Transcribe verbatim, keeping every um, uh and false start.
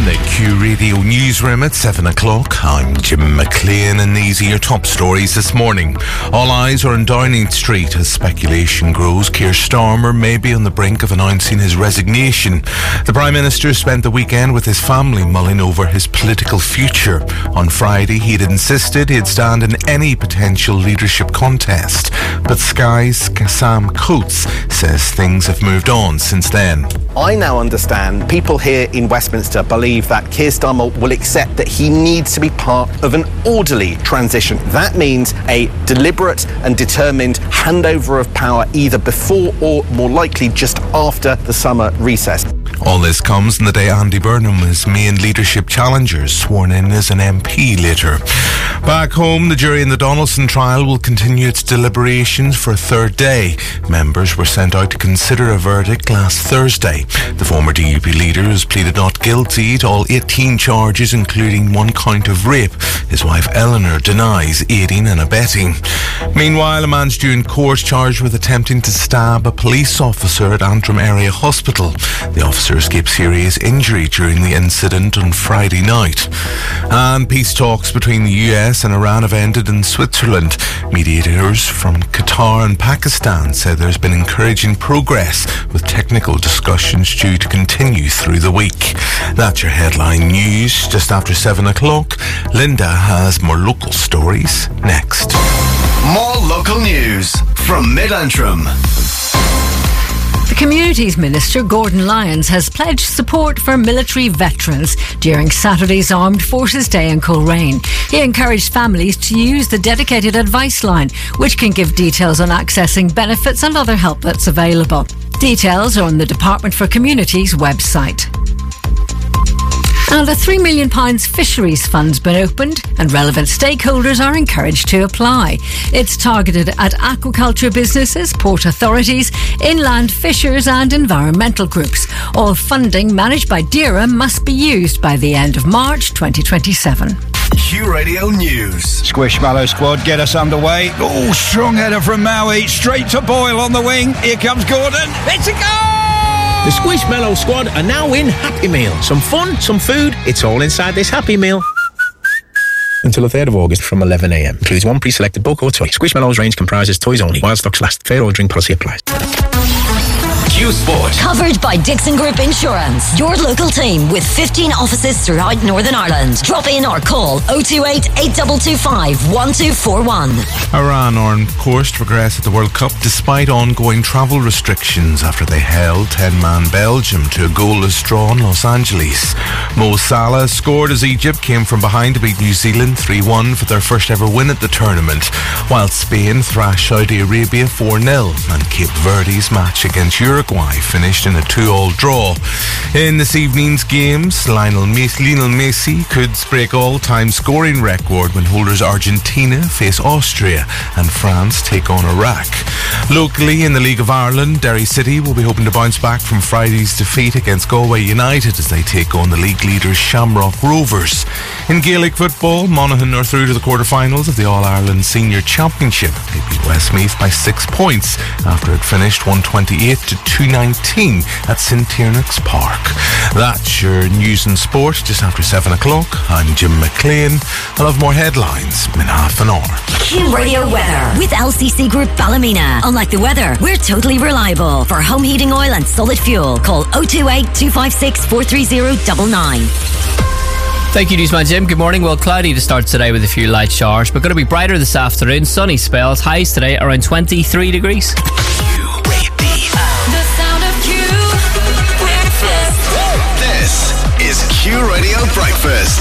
the Q Radio Newsroom at seven o'clock. I'm Jim McLean and these are your top stories this morning. All eyes are on Downing Street as speculation grows. Keir Starmer may be on the brink of announcing his resignation. The Prime Minister spent the weekend with his family mulling over his political future. On Friday he had insisted he'd stand in any potential leadership contest. But Sky's Sam Coates says things have moved on since then. I now understand people here in Westminster believe that Keir Starmer will accept that he needs to be part of an orderly transition. That means a deliberate and determined handover of power either before or more likely just after the summer recess. All this comes on the day Andy Burnham was main leadership challenger sworn in as an M P later. Back home, the jury in the Donaldson trial will continue its deliberations for a third day. Members were sent out to consider a verdict last Thursday. The former D U P leader has pleaded not guilty to all eighteen charges, including one count of rape. His wife Eleanor denies aiding and abetting. Meanwhile, a man's due in court charged with attempting to stab a police officer at Antrim Area Hospital. The officer escaped serious injury during the incident on Friday night. And peace talks between the U S and Iran have ended in Switzerland. Mediators from Qatar and Pakistan said there's been encouraging progress, with technical discussions due to continue through the week. That's your headline news. Just after seven o'clock, Linda has more local stories next. More local news from Mid-Antrim. The Communities Minister, Gordon Lyons, has pledged support for military veterans during Saturday's Armed Forces Day in Coleraine. He encouraged families to use the dedicated advice line, which can give details on accessing benefits and other help that's available. Details are on the Department for Communities website. And a three million pounds fisheries fund's been opened and relevant stakeholders are encouraged to apply. It's targeted at aquaculture businesses, port authorities, inland fishers and environmental groups. All funding managed by DERA must be used by the end of March twenty twenty-seven. Q Radio News. Squishmallow squad get us underway. Oh, strong header from Maui. Straight to Boyle on the wing. Here comes Gordon. It's a goal! The Squishmallow squad are now in Happy Meal. Some fun, some food, it's all inside this Happy Meal. Until the third of August from eleven a m. Includes one pre-selected book or toy. Squishmallow's range comprises toys only. While stocks last. Fair ordering policy applies. Q Sport. Covered by Dixon Group Insurance. Your local team with fifteen offices throughout Northern Ireland. Drop in or call oh two eight, eight two two five, one two four one. Iran are on course to progress at the World Cup despite ongoing travel restrictions after they held ten-man Belgium to a goalless draw in Los Angeles. Mo Salah scored as Egypt came from behind to beat New Zealand three one for their first ever win at the tournament, while Spain thrashed Saudi Arabia four nil and Cape Verde's match against Uruguay finished in a two-all draw. In this evening's games, Lionel Messi, Lionel Messi could break all-time scoring record when holders Argentina face Austria and France take on Iraq. Locally in the League of Ireland, Derry City will be hoping to bounce back from Friday's defeat against Galway United as they take on the league leaders Shamrock Rovers. In Gaelic football, Monaghan are through to the quarter-finals of the All-Ireland Senior Championship. They beat Westmeath by six points after it finished one twenty-eight to two nineteen at St Tiernach's Park. That's your news and sport just after seven o'clock. I'm Jim McLean. I'll have more headlines in half an hour. Q Radio Weather with L C C Group Ballymena. Unlike the weather, we're totally reliable. For home heating oil and solid fuel, call oh two eight, two five six, four three oh nine nine. Thank you, Newsman Jim. Good morning. Well, cloudy to start today with a few light showers, but going to be brighter this afternoon. Sunny spells. Highs today around twenty-three degrees.